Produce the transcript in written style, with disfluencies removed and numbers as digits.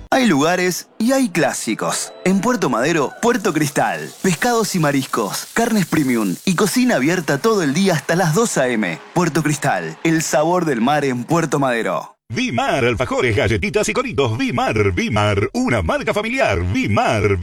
Hay lugares y hay clásicos. En Puerto Madero, Puerto Cristal. Pescados y mariscos, carnes premium y cocina abierta todo el día hasta las 2 a.m. Puerto Cristal, el sabor del mar en Puerto Madero. Vimar, alfajores, galletitas y coritos. Vimar, una marca familiar. Vimar.